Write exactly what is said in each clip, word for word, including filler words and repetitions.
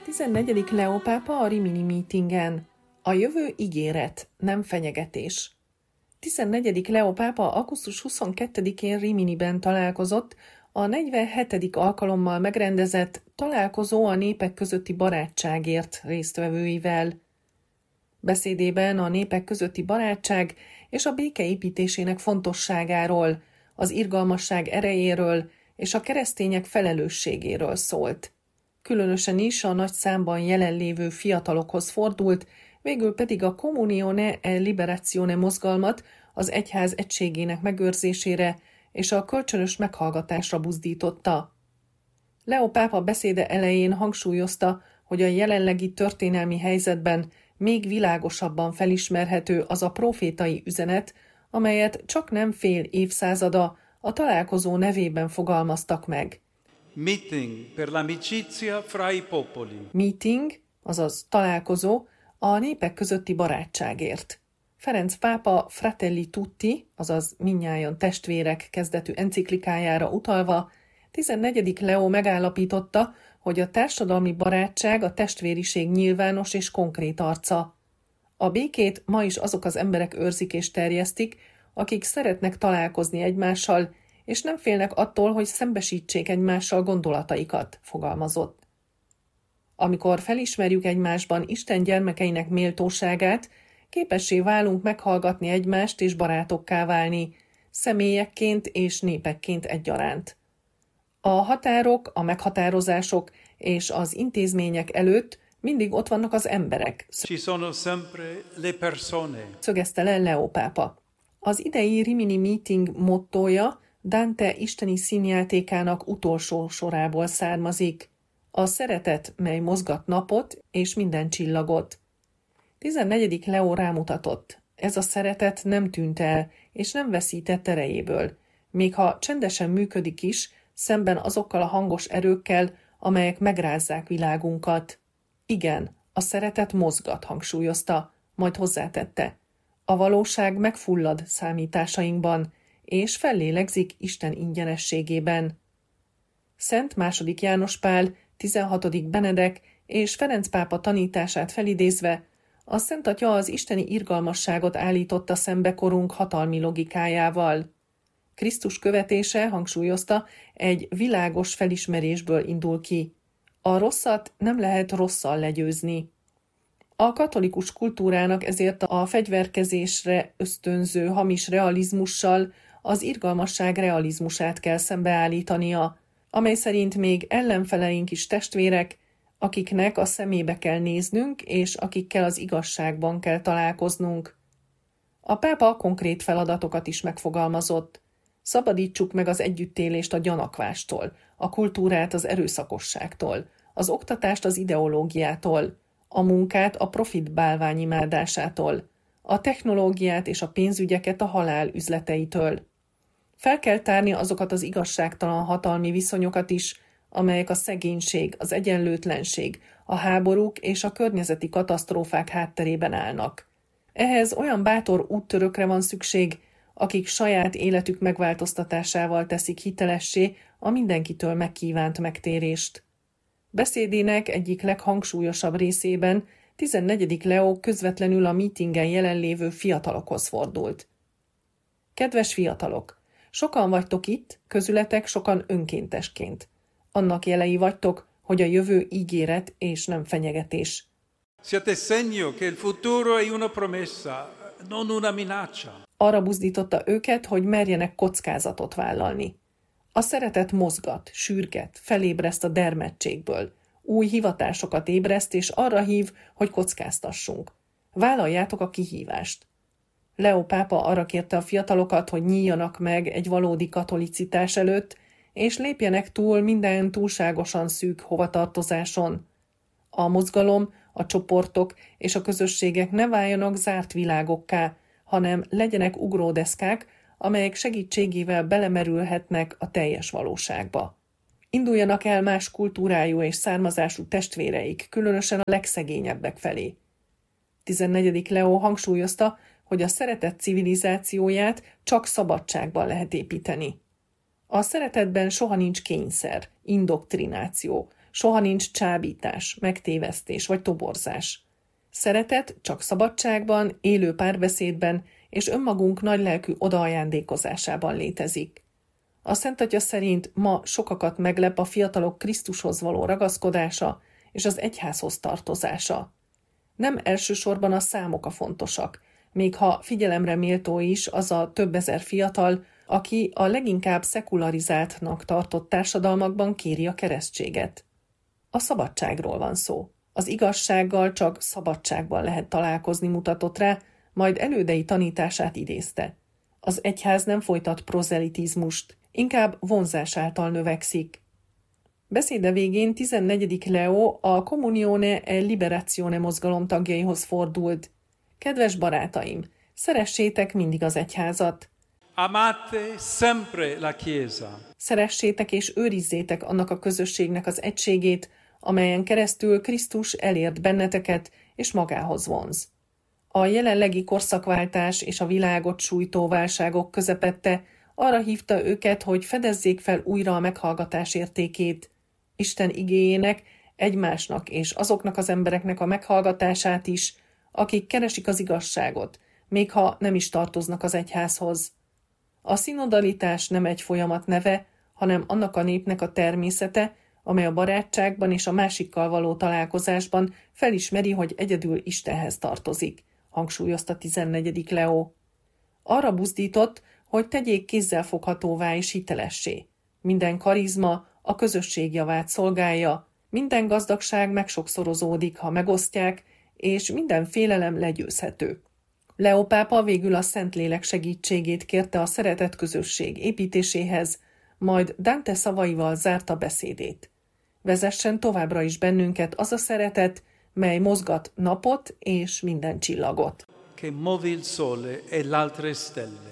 tizennegyedik Leó pápa a Rimini mítingen. A jövő ígéret, nem fenyegetés. tizennegyedik Leó pápa augusztus huszonkettedikén Riminiben találkozott a negyvenhetedik alkalommal megrendezett találkozó a népek közötti barátságért résztvevőivel. Beszédében a népek közötti barátság és a béke építésének fontosságáról, az irgalmasság erejéről és a keresztények felelősségéről szólt. Különösen is a nagy számban jelenlévő fiatalokhoz fordult, végül pedig a Comunione e Liberazione mozgalmat az egyház egységének megőrzésére és a kölcsönös meghallgatásra buzdította. Leó pápa beszéde elején hangsúlyozta, hogy a jelenlegi történelmi helyzetben még világosabban felismerhető az a profétai üzenet, amelyet csak nem fél évszázada a találkozó nevében fogalmaztak meg. Meeting per l'amicizia fra i popoli. Meeting, azaz találkozó, a népek közötti barátságért. Ferenc pápa Fratelli Tutti, azaz mindnyájan testvérek kezdetű enciklikájára utalva, tizennegyedik Leó megállapította, hogy a társadalmi barátság a testvériség nyilvános és konkrét arca. A békét ma is azok az emberek őrzik és terjesztik, akik szeretnek találkozni egymással, és nem félnek attól, hogy szembesítsék egymással gondolataikat, fogalmazott. Amikor felismerjük egymásban Isten gyermekeinek méltóságát, képessé válunk meghallgatni egymást és barátokká válni, személyekként és népekként egyaránt. A határok, a meghatározások és az intézmények előtt mindig ott vannak az emberek, Ci sono sempre le persone. szögezte le Leó pápa. Az idei Rimini meeting mottója Dante isteni színjátékának utolsó sorából származik. A szeretet, mely mozgat napot és minden csillagot. tizennegyedik Leó rámutatott. Ez a szeretet nem tűnt el, és nem veszített erejéből. Még ha csendesen működik is, szemben azokkal a hangos erőkkel, amelyek megrázzák világunkat. Igen, a szeretet mozgat, hangsúlyozta, majd hozzátette. A valóság megfullad számításainkban, és fellélegzik Isten ingyenességében. Szent második János Pál, tizenhatodik Benedek és Ferenc pápa tanítását felidézve, a Szent Atya az isteni irgalmasságot állította szembe korunk hatalmi logikájával. Krisztus követése, hangsúlyozta, egy világos felismerésből indul ki. A rosszat nem lehet rosszal legyőzni. A katolikus kultúrának ezért a fegyverkezésre ösztönző hamis realizmussal az irgalmasság realizmusát kell szembeállítania, amely szerint még ellenfeleink is testvérek, akiknek a szemébe kell néznünk, és akikkel az igazságban kell találkoznunk. A pápa konkrét feladatokat is megfogalmazott. Szabadítsuk meg az együttélést a gyanakvástól, a kultúrát az erőszakosságtól, az oktatást az ideológiától, a munkát a profit bálványimádásától, a technológiát és a pénzügyeket a halál üzleteitől. Fel kell tárni azokat az igazságtalan hatalmi viszonyokat is, amelyek a szegénység, az egyenlőtlenség, a háborúk és a környezeti katasztrófák hátterében állnak. Ehhez olyan bátor úttörökre van szükség, akik saját életük megváltoztatásával teszik hitelessé a mindenkitől megkívánt megtérést. Beszédének egyik leghangsúlyosabb részében tizennegyedik Leó közvetlenül a mítingen jelenlévő fiatalokhoz fordult. Kedves fiatalok! Sokan vagytok itt, közületek sokan önkéntesként. Annak jelei vagytok, hogy a jövő ígéret és nem fenyegetés. Siete segno che il futuro è una promessa, non una minaccia. Arra buzdította őket, hogy merjenek kockázatot vállalni. A szeretet mozgat, sürget, felébreszt a dermedtségből. Új hivatásokat ébreszt, és arra hív, hogy kockáztassunk. Vállaljátok a kihívást. Leó pápa arra kérte a fiatalokat, hogy nyíljanak meg egy valódi katolicitás előtt, és lépjenek túl minden túlságosan szűk hovatartozáson. A mozgalom, a csoportok és a közösségek ne váljanak zárt világokká, hanem legyenek ugródeszkák, amelyek segítségével belemerülhetnek a teljes valóságba. Induljanak el más kultúrájú és származású testvéreik, különösen a legszegényebbek felé. tizennegyedik Leó hangsúlyozta, hogy a szeretet civilizációját csak szabadságban lehet építeni. A szeretetben soha nincs kényszer, indoktrináció, Soha nincs csábítás, megtévesztés vagy toborzás. Szeretet csak szabadságban, élő párbeszédben és önmagunk nagylelkű odaajándékozásában létezik. A Szent Atya szerint ma sokakat meglep a fiatalok Krisztushoz való ragaszkodása és az egyházhoz tartozása. Nem elsősorban a számok a fontosak, még ha figyelemre méltó is az a több ezer fiatal, aki a leginkább szekularizáltnak tartott társadalmakban kéri a keresztséget. A szabadságról van szó. Az igazsággal csak szabadságban lehet találkozni, mutatott rá, majd elődei tanítását idézte. Az egyház nem folytat prozelitizmust, inkább vonzás által növekszik. Beszéde végén tizennegyedik Leo a Comunione e Liberazione mozgalom tagjaihoz fordult. Kedves barátaim, szeressétek mindig az egyházat. Amate sempre la Chiesa. Szeressétek és őrizzétek annak a közösségnek az egységét, amelyen keresztül Krisztus elért benneteket és magához vonz. A jelenlegi korszakváltás és a világot sújtó válságok közepette arra hívta őket, hogy fedezzék fel újra a meghallgatás értékét, Isten igéjének, egymásnak és azoknak az embereknek a meghallgatását is, akik keresik az igazságot, még ha nem is tartoznak az egyházhoz. A szinodalitás nem egy folyamat neve, hanem annak a népnek a természete, amely a barátságban és a másikkal való találkozásban felismeri, hogy egyedül Istenhez tartozik, hangsúlyozta tizennegyedik Leo. Arra buzdított, hogy tegyék kézzelfoghatóvá és hitelessé. Minden karizma a közösség javát szolgálja, minden gazdagság megsokszorozódik, ha megosztják, és minden félelem legyőzhető. Leo pápa végül a Szentlélek segítségét kérte a szeretett közösség építéséhez, majd Dante szavaival zárta beszédét. Vezessen továbbra is bennünket az a szeretet, mely mozgat napot és minden csillagot. Che muove il sole e l'altre stelle.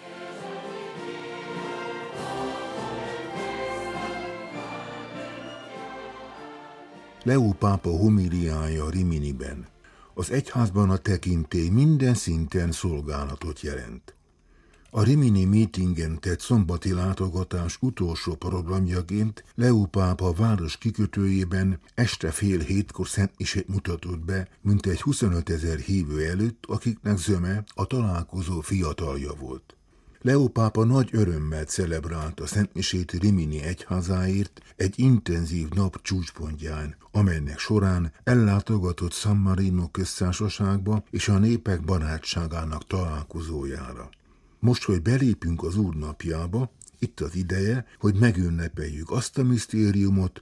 Leo pápa homiliája Riminiben. Az egyházban a tekintély minden szinten szolgálatot jelent. A Rimini meetingen tett szombati látogatás utolsó programjaként Leo pápa város kikötőjében este fél hétkor szentmisét mutatott be mintegy huszonötezer hívő előtt, akiknek zöme a találkozó fiatalja volt. Leo pápa nagy örömmel celebrálta szentmisét Rimini egyházáért egy intenzív nap csúcspontján, amelynek során ellátogatott San Marino köztársaságba és a népek barátságának találkozójára. Most, hogy belépünk az Úr napjába, itt az ideje, hogy megünnepeljük azt a misztériumot,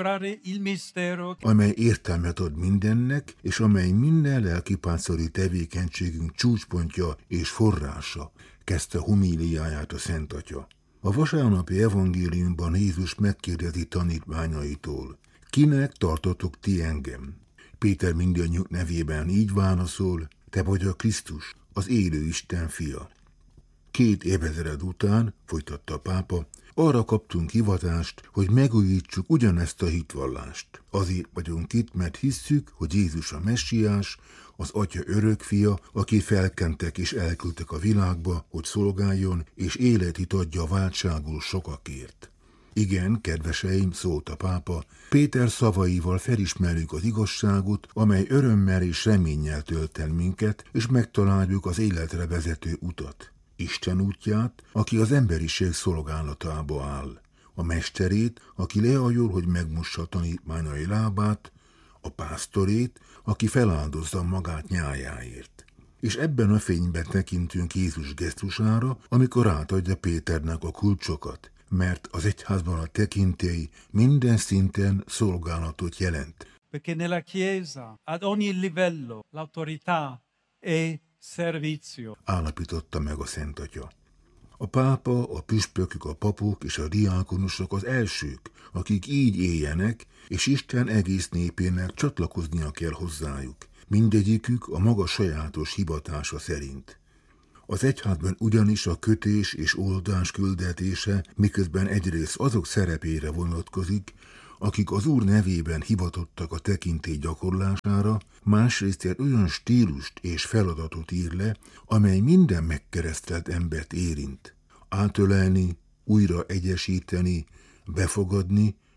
amely értelmet ad mindennek, és amely minden lelkipásztori tevékenységünk csúcspontja és forrása, kezdte homíliáját a Szent Atya. A vasárnapi evangéliumban Jézus megkérdezi tanítványaitól: kinek tartotok ti engem? Péter mindannyiuk nevében így válaszol: te vagy a Krisztus, az élő Isten fia. Két évezred után, folytatta a pápa, arra kaptunk hivatást, hogy megújítsuk ugyanezt a hitvallást. Azért vagyunk itt, mert hisszük, hogy Jézus a Messiás, az Atya örökfia, aki felkentek és elküldtek a világba, hogy szolgáljon, és életit adja váltságul sokakért. Igen, kedveseim, szólt a pápa, Péter szavaival felismerjük az igazságot, amely örömmel és reménnyel tölt el minket, és megtaláljuk az életre vezető utat. Isten útját, aki az emberiség szolgálatába áll, a mesterét, aki lehajol, hogy megmossa tanítványai lábát, a pásztorét, aki feláldozza magát nyájáért. És ebben a fényben tekintünk Jézus gesztusára, amikor átadja Péternek a kulcsokat, mert az egyházban a tekintély minden szinten szolgálatot jelent. Perché nella Chiesa, ad ogni livello, l'autorità è servizio. Állapította meg a Szent Atya. A pápa, a püspökök, a papok és a diákonusok az elsők, akik így éljenek, és Isten egész népének csatlakoznia kell hozzájuk, mindegyikük a maga sajátos hivatása szerint. Az egyházban ugyanis a kötés és oldás küldetése miközben egyrészt azok szerepére vonatkozik, akik az Úr nevében hivatottak a tekintély gyakorlására, másrészt egy olyan stílust és feladatot ír le, amely minden megkeresztelt embert érint. Átölelni, újra egyesíteni, befogadni,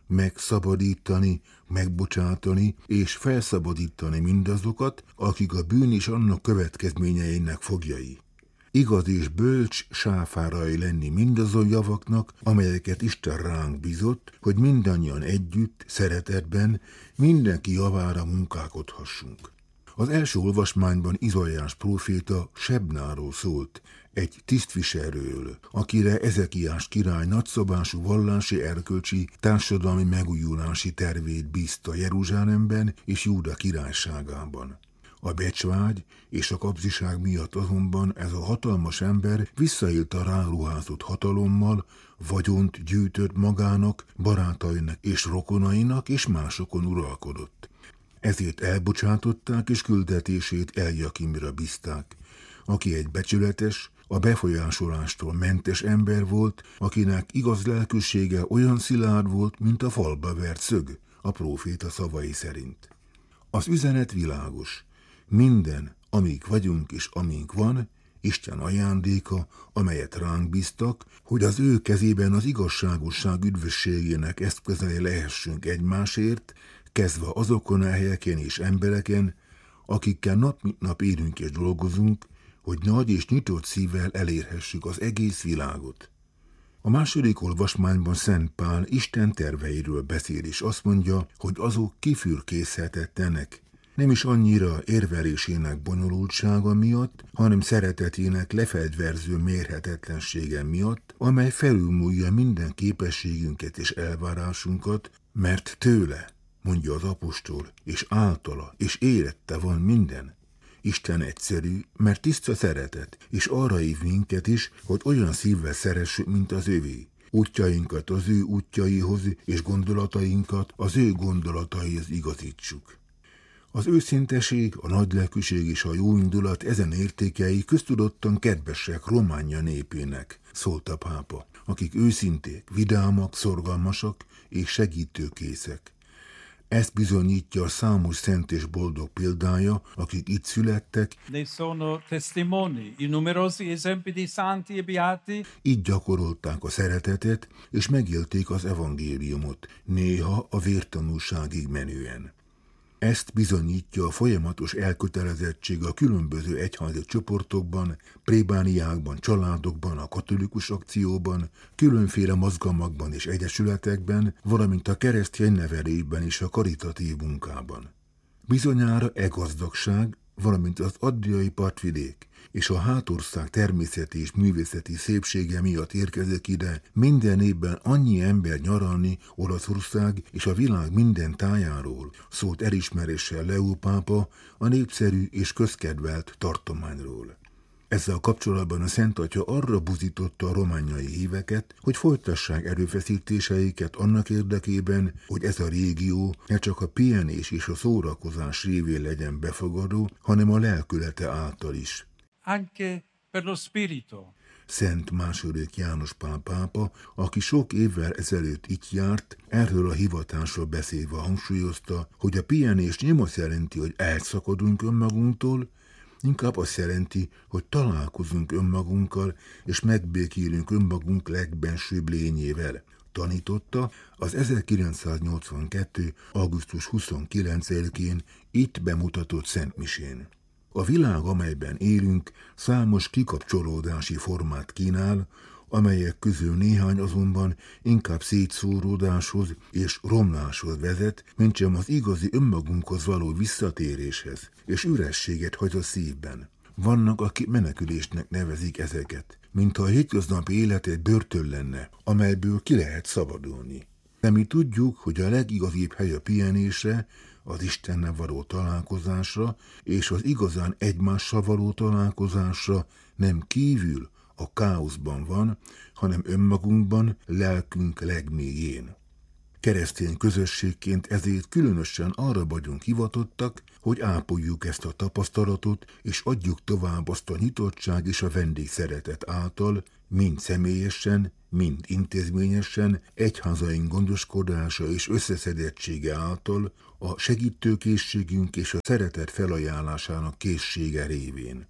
megszabadítani, megbocsátani és felszabadítani mindazokat, akik a bűn és annak következményeinek foglyai. Igaz és bölcs sáfárai lenni mindazon javaknak, amelyeket Isten ránk bízott, hogy mindannyian együtt, szeretetben, mindenki javára munkálkodhassunk. Az első olvasmányban Izaiás próféta Sebnáról szólt, egy tisztviselőről, akire Ezekiás király nagyszabású vallási, erkölcsi, társadalmi megújulási tervét bízta Jeruzsálemben és Júda királyságában. A becsvágy és a kapzsiság miatt azonban ez a hatalmas ember visszaélt a ráruházott hatalommal, vagyont gyűjtött magának, barátainak és rokonainak, és másokon uralkodott. Ezért elbocsátották és küldetését Eljakimra bízták, aki egy becsületes, a befolyásolástól mentes ember volt, akinek igaz lelkűsége olyan szilárd volt, mint a falba vert szög, a próféta szavai szerint. Az üzenet világos. Minden, amíg vagyunk és amink van, Isten ajándéka, amelyet ránk bíztak, hogy az ő kezében az igazságosság üdvösségének eszközei lehessünk egymásért, kezdve azokon a helyeken és embereken, akikkel nap mint nap élünk és dolgozunk, hogy nagy és nyitott szívvel elérhessük az egész világot. A második olvasmányban Szent Pál Isten terveiről beszél, és azt mondja, hogy azok kifürkészhetetlenek, nem is annyira érvelésének bonyolultsága miatt, hanem szeretetének lefegyverző mérhetetlensége miatt, amely felülmúlja minden képességünket és elvárásunkat, mert tőle, mondja az apostol, és általa, és érette van minden. Isten egyszerű, mert tiszta szeretet, és arra hív minket is, hogy olyan szívvel szeressük, mint az övé. Útjainkat az ő útjaihoz, és gondolatainkat az ő gondolataihoz igazítsuk. Az őszinteség, a nagylelkűség és a jóindulat ezen értékei köztudottan kedvesek Románia népének, szólt a pápa, akik őszinték, vidámak, szorgalmasak és segítőkészek. Ezt bizonyítja a számos szent és boldog példája, akik itt születtek, Ne sono testimoni, i numerosi esempi di santi e beati. Így gyakorolták a szeretetet, és megélték az evangéliumot, néha a vértanúságig menően. Ezt bizonyítja a folyamatos elkötelezettség a különböző egyházi csoportokban, plébániákban, családokban, a katolikus akcióban, különféle mozgalmakban és egyesületekben, valamint a keresztény nevelésben és a karitatív munkában. Bizonyára e gazdagság, valamint az adriai partvidék és a hátország természeti és művészeti szépsége miatt érkezik ide minden évben annyi ember nyaralni Olaszország és a világ minden tájáról, szólt elismeréssel Leó pápa a népszerű és közkedvelt tartományról. Ezzel kapcsolatban a Szent Atya arra buzította a romániai híveket, hogy folytassák erőfeszítéseiket annak érdekében, hogy ez a régió ne csak a pihenés és a szórakozás révén legyen befogadó, hanem a lelkülete által is. Anche per lo spirito. Szent második János Pál pápa, aki sok évvel ezelőtt itt járt, erről a hivatásról beszélve hangsúlyozta, hogy a pihenés nem azt jelenti, hogy elszakadunk önmagunktól, inkább azt jelenti, hogy találkozunk önmagunkkal, és megbékélünk önmagunk legbensőbb lényével. Tanította az ezerkilencszáznyolcvankettő. augusztus huszonkilencedikén itt bemutatott szentmisén. A világ, amelyben élünk, számos kikapcsolódási formát kínál, amelyek közül néhány azonban inkább szétszóródáshoz és romláshoz vezet, mintsem az igazi önmagunkhoz való visszatéréshez, és ürességet hagy a szívben. Vannak, akik menekülésnek nevezik ezeket, mintha a hétköznapi élet egy börtön lenne, amelyből ki lehet szabadulni. De mi tudjuk, hogy a legigazibb hely a pihenésre, az Istennel való találkozásra és az igazán egymással való találkozásra nem kívül, a káoszban van, hanem önmagunkban, lelkünk legmélyén. Keresztény közösségként ezért különösen arra vagyunk hivatottak, hogy ápoljuk ezt a tapasztalatot, és adjuk tovább azt a nyitottság és a vendégszeretet által, mind személyesen, mind intézményesen, egyházaink gondoskodása és összeszedettsége által, a segítőkészségünk és a szeretet felajánlásának készsége révén.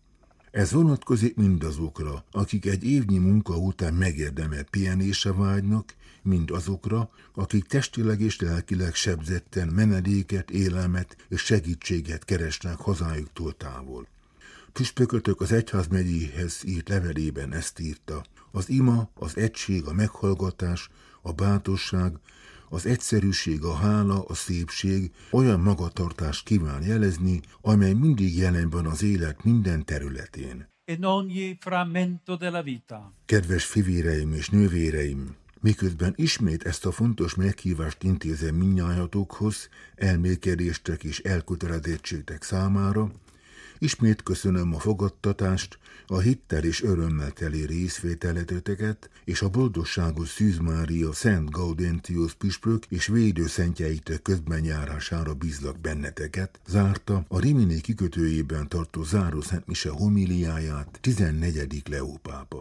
Ez vonatkozik mindazokra, akik egy évnyi munka után megérdemelt pihenésre vágynak, mind azokra, akik testileg és lelkileg sebzetten menedéket, élelmet és segítséget keresnek hazájuktól távol. Püspökötök az egyházmegyéhez írt levelében ezt írta: az ima, az egység, a meghallgatás, a bátorság, az egyszerűség, a hála, a szépség olyan magatartást kíván jelezni, amely mindig jelen van az élet minden területén. In ogni frammento della vita. Kedves fivéreim és nővéreim! Miközben ismét ezt a fontos meghívást intézem mindnyájatokhoz, elmélkedéstek és elkötelezettségtek számára, ismét köszönöm a fogadtatást, a hittel és örömmel teli részvételeteket, és a boldogságos Szűz Mária Szent Gaudentius püspök és védőszentjeitek közben járására bízlak benneteket, zárta a Rimini kikötőjében tartó záró szentmise homiliáját tizennegyedik Leó pápa.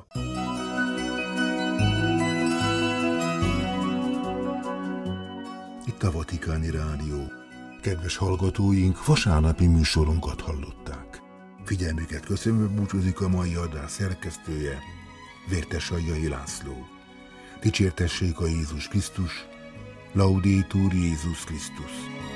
Itt a Vatikáni Rádió. Kedves hallgatóink, vasárnapi műsorunkat hallották. Figyelmüket köszönve búcsúzik a mai adás szerkesztője, Vértes Aljai László. Dicsértessék a Jézus Krisztus, Laudetur Jézus Krisztus.